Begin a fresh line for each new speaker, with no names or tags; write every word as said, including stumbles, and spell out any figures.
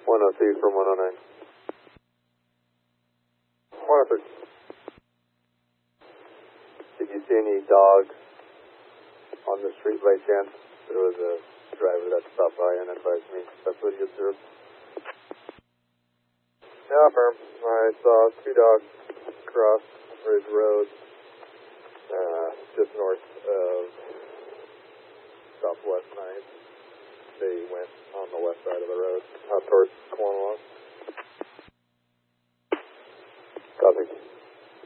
one oh two from one oh nine. one oh three. Did you see any dogs on the street by chance? There was a driver that stopped by and advised me that's what he observed. Yeah, firm. I saw two dogs cross Ridge Road, uh, just north of Southwest ninth. They went on the west side of the road, out towards Cornwall. Copy.